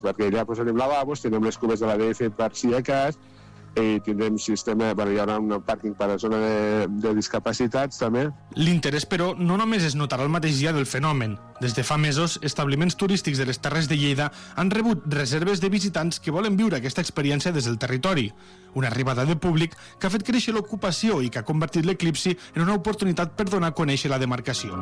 perquè allà posarem lavabos, tenim les cubes de la DF per si a cas, i tindrem sistema, hi haurà un pàrquing per a la zona de discapacitats també. L'interès, però, no només es notarà el mateix dia del fenomen. Des de fa mesos, establiments turístics de les Terres de Lleida han rebut reserves de visitants que volen viure aquesta experiència des del territori. Una arribada de públic que ha fet créixer l'ocupació i que ha convertit l'Eclipsi en una oportunitat per donar a conèixer la demarcació.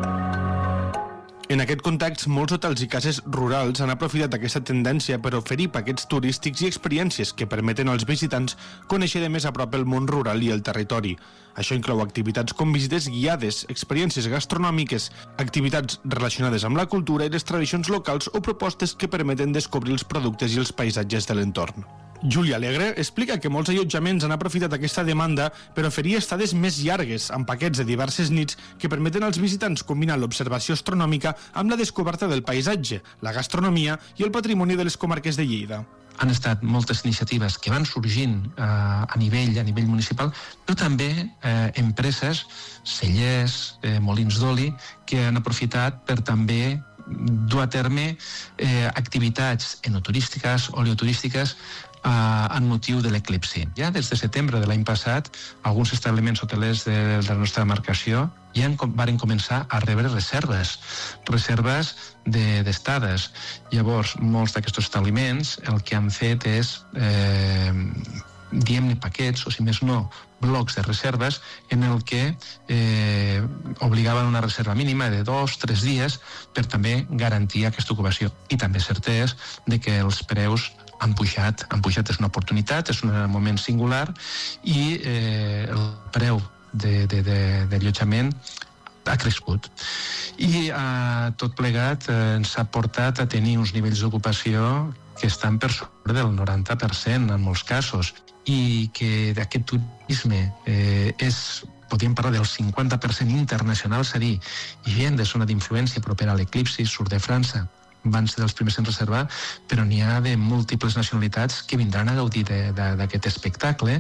En aquest context, molts hotels i cases rurals han aprofitat aquesta tendència per oferir paquets turístics i experiències que permeten als visitants conèixer de més a prop el món rural i el territori. Això inclou activitats com visites guiades, experiències gastronòmiques, activitats relacionades amb la cultura i les tradicions locals o propostes que permeten descobrir els productes i els paisatges de l'entorn. Júlia Alegre explica que molts allotjaments han aprofitat aquesta demanda per oferir estades més llargues, amb paquets de diverses nits que permeten als visitants combinar l'observació astronòmica amb la descoberta del paisatge, la gastronomia i el patrimoni de les comarques de Lleida. Han estat moltes iniciatives que van sorgint a nivell municipal, però també empreses, cellers, molins d'oli, que han aprofitat per també dur a terme activitats enoturístiques, oleoturístiques, en motiu de l'eclipsi. Ja des de setembre de l'any passat, alguns establiments hotelers de la nostra demarcació ja van començar a rebre reserves d'estades. Llavors, molts d'aquests establiments el que han fet és diem-ne paquets, o si més no, blocs de reserves en el que obligaven una reserva mínima de 2-3 dies per també garantir aquesta ocupació. I també cert és de que els preus han pujat, és una oportunitat, és un moment singular i el preu d'allotjament ha crescut. I tot plegat ens ha portat a tenir uns nivells d'ocupació que estan per sobre del 90% en molts casos, i que d'aquest turisme podríem parlar del 50% internacional, és a dir, gent de zona d'influència propera a l'eclipsi, surt de França, van ser dels primers en reservar, però n'hi ha de múltiples nacionalitats que vindran a gaudir d'aquest espectacle.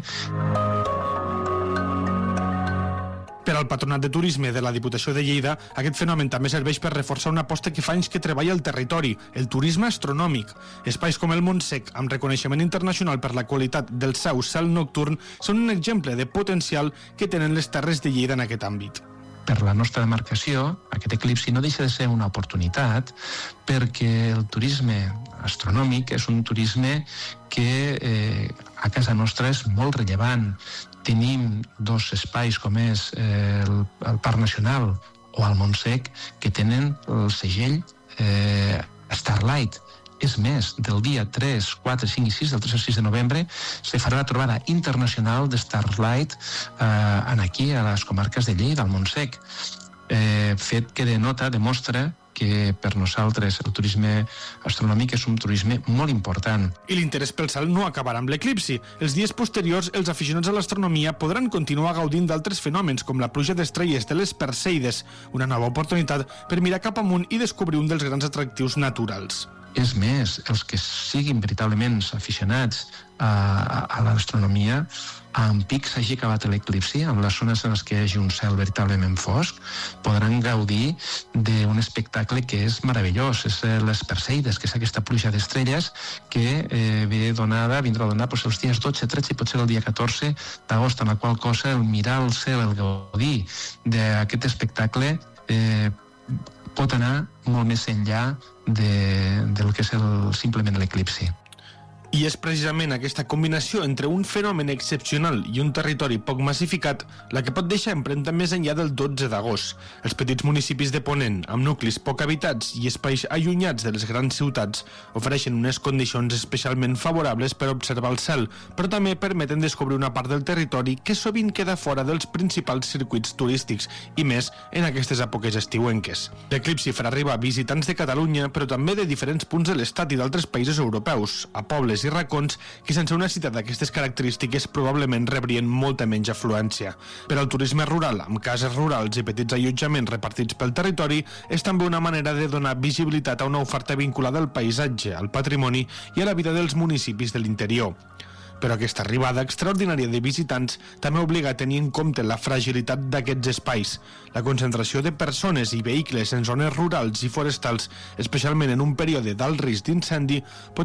Per al Patronat de Turisme de la Diputació de Lleida, aquest fenomen també serveix per reforçar una aposta que fa anys que treballa el territori, el turisme astronòmic. Espais com el Montsec, amb reconeixement internacional per la qualitat del seu cel nocturn, són un exemple de potencial que tenen les Terres de Lleida en aquest àmbit. Per la nostra demarcació, aquest eclipsi no deixa de ser una oportunitat perquè el turisme astronòmic és un turisme que a casa nostra és molt rellevant. Tenim dos espais com és el Parc Nacional o el Montsec que tenen el segell Starlight. És més, del dia 3, 4, 5 i 6, del 3 al 6 de novembre, se farà la trobada internacional de Starlight aquí, a les comarques de Lleida, al Montsec. Fet que demostra que per nosaltres el turisme astronòmic és un turisme molt important. I l'interès pel cel no acabarà amb l'eclipsi. Els dies posteriors, els aficionats a l'astronomia podran continuar gaudint d'altres fenòmens, com la pluja d'estrelles de les Perseides, una nova oportunitat per mirar cap amunt i descobrir un dels grans atractius naturals. És més, els que siguin veritablement aficionats a l'astronomia, en pic s'hagi acabat l'eclipsi, en les zones en les que hi hagi un cel veritablement fosc, podran gaudir d'un espectacle que és meravellós, és les Perseides, que és aquesta pluja d'estrelles que vindrà a donar els dies 12, 13 i potser el dia 14 d'agost, en la qual cosa el mirar el cel, el gaudir d'aquest espectacle pot anar molt més enllà del que és simplement l'eclipsi. I és precisament aquesta combinació entre un fenomen excepcional i un territori poc massificat la que pot deixar empremta més enllà del 12 d'agost. Els petits municipis de Ponent, amb nuclis poc habitats i espais allunyats de les grans ciutats, ofereixen unes condicions especialment favorables per observar el cel, però també permeten descobrir una part del territori que sovint queda fora dels principals circuits turístics, i més en aquestes èpoques estiuenques. L'eclipsi farà arribar visitants de Catalunya, però també de diferents punts de l'estat i d'altres països europeus, a pobles i racons que sense una ciutat d'aquestes característiques probablement rebrien molta menys afluència. Per al turisme rural, amb cases rurals i petits allotjaments repartits pel territori, és també una manera de donar visibilitat a una oferta vinculada al paisatge, al patrimoni i a la vida dels municipis de l'interior. Però aquesta arribada extraordinària de visitants també obliga a tenir en compte la fragilitat d'aquests espais. La concentració de persones i vehicles en zones rurals i forestals, especialment en un període d'alt risc d'incendi, pot